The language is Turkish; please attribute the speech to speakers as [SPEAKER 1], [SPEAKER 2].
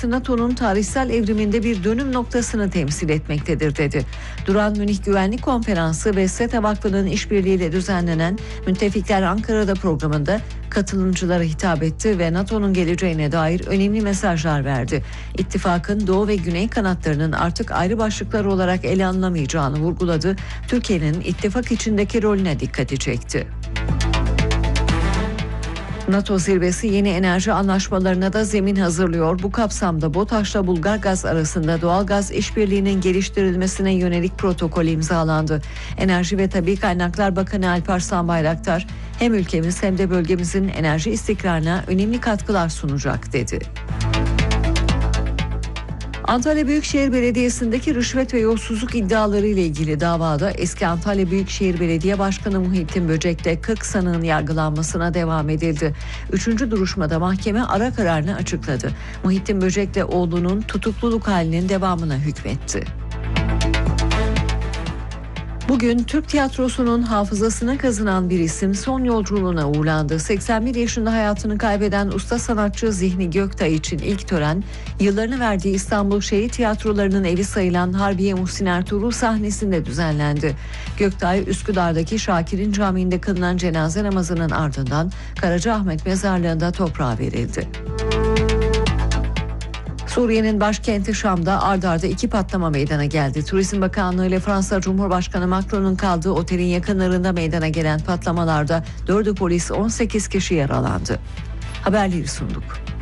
[SPEAKER 1] zirvesi NATO'nun tarihsel evriminde bir dönüm noktasını temsil etmektedir dedi. Duran Münih Güvenlik Konferansı ve SETA Vakfı'nın işbirliğiyle düzenlenen Müttefikler Ankara'da programında katılımcılara hitap etti ve NATO'nun geleceğine dair önemli mesajlar verdi. İttifakın Doğu ve Güney kanatlarının artık ayrı başlıklar olarak ele alınamayacağını vurguladı. Türkiye'nin ittifak içindeki rolüne dikkati çekti. NATO zirvesi yeni enerji anlaşmalarına da zemin hazırlıyor. Bu kapsamda BOTAŞ'la Bulgargaz arasında doğalgaz işbirliğinin geliştirilmesine yönelik protokol imzalandı. Enerji ve Tabii Kaynaklar Bakanı Alparslan Bayraktar, hem ülkemiz hem de bölgemizin enerji istikrarına önemli katkılar sunacak dedi. Antalya Büyükşehir Belediyesi'ndeki rüşvet ve yolsuzluk iddiaları ile ilgili davada eski Antalya Büyükşehir Belediye Başkanı Muhittin Böcek'te 40 sanığın yargılanmasına devam edildi. 3. duruşmada mahkeme ara kararını açıkladı. Muhittin Böcek'le oğlunun tutukluluk halinin devamına hükmetti. Bugün Türk tiyatrosunun hafızasına kazınan bir isim son yolculuğuna uğurlandı. 81 yaşında hayatını kaybeden usta sanatçı Zihni Göktay için ilk tören, yıllarını verdiği İstanbul Şehit Tiyatroları'nın evi sayılan Harbiye Muhsin Ertuğrul sahnesinde düzenlendi. Göktay, Üsküdar'daki Şakir'in Camii'nde kılınan cenaze namazının ardından Karacaahmet Mezarlığı'nda toprağa verildi. Suriye'nin başkenti Şam'da ard arda 2 patlama meydana geldi. Turizm Bakanlığı ile Fransa Cumhurbaşkanı Macron'un kaldığı otelin yakınlarında meydana gelen patlamalarda 4'ü polis, 18 kişi yaralandı. Haberleri sunduk.